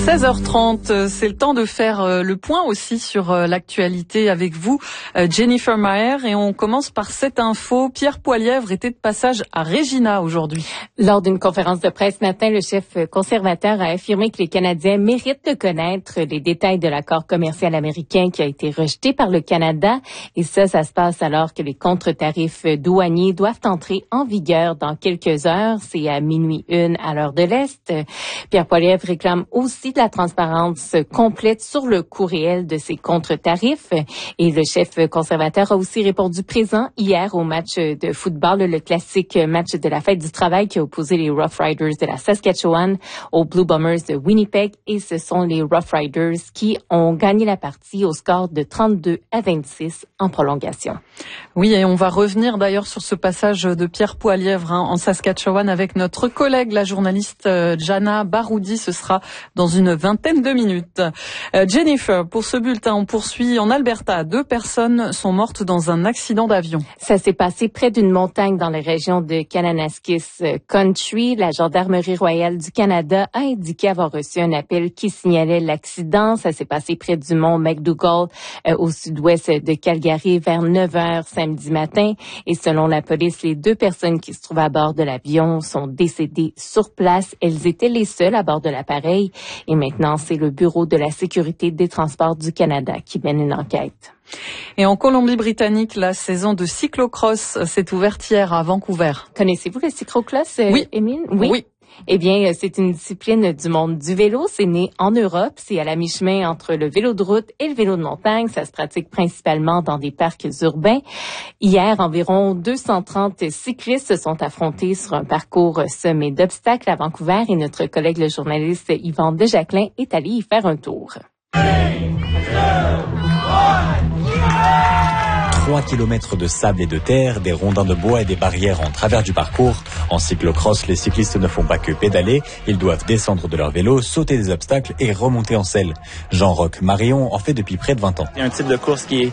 16h30, c'est le temps de faire le point aussi sur l'actualité avec vous, Jennifer Maher, et on commence par cette info. Pierre Poilievre était de passage à Regina aujourd'hui. Lors d'une conférence de presse ce matin, le chef conservateur a affirmé que les Canadiens méritent de connaître les détails de l'accord commercial américain qui a été rejeté par le Canada, et ça se passe alors que les contre-tarifs douaniers doivent entrer en vigueur dans quelques heures. C'est à 12h01 à l'heure de l'Est. Pierre Poilievre réclame aussi de la transparence complète sur le coût réel de ces contre-tarifs. Et le chef conservateur a aussi répondu présent hier au match de football, le classique match de la fête du travail qui a opposé les Rough Riders de la Saskatchewan aux Blue Bombers de Winnipeg. Et ce sont les Rough Riders qui ont gagné la partie au score de 32-26 en prolongation. Oui, et on va revenir d'ailleurs sur ce passage de Pierre Poilievre en Saskatchewan avec notre collègue, la journaliste Jana Baroudi. Ce sera dans une vingtaine de minutes. Jennifer, pour ce bulletin, on poursuit en Alberta. 2 personnes sont mortes dans un accident d'avion. Ça s'est passé près d'une montagne dans la région de Kananaskis Country. La Gendarmerie royale du Canada a indiqué avoir reçu un appel qui signalait l'accident. Ça s'est passé près du mont McDougall au sud-ouest de Calgary vers 9h samedi matin. Et selon la police, les 2 personnes qui se trouvaient à bord de l'avion sont décédées sur place. Elles étaient les seules à bord de l'appareil. Et maintenant, c'est le Bureau de la sécurité des transports du Canada qui mène une enquête. Et en Colombie-Britannique, la saison de cyclocross s'est ouverte hier à Vancouver. Connaissez-vous le cyclocross, oui. Émile? Oui. Eh bien, c'est une discipline du monde du vélo. C'est né en Europe. C'est à la mi-chemin entre le vélo de route et le vélo de montagne. Ça se pratique principalement dans des parcs urbains. Hier, environ 230 cyclistes se sont affrontés sur un parcours semé d'obstacles à Vancouver et notre collègue, le journaliste Yvan Desjaclin, est allé y faire un tour. 3 kilomètres de sable et de terre, des rondins de bois et des barrières en travers du parcours. En cyclocross, les cyclistes ne font pas que pédaler, ils doivent descendre de leur vélo, sauter des obstacles et remonter en selle. Jean-Roch Marion en fait depuis près de 20 ans. Il y a un type de course qui est